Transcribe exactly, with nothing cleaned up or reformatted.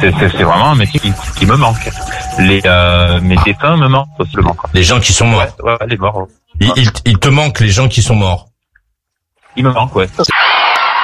c'est, c'est, c'est vraiment un métier qui, qui me manque. Les euh, mes défunts me manquent possiblement. Les gens qui sont morts. Ouais, ouais les morts. Il, il, il te manque les gens qui sont morts. Il me manque, ouais.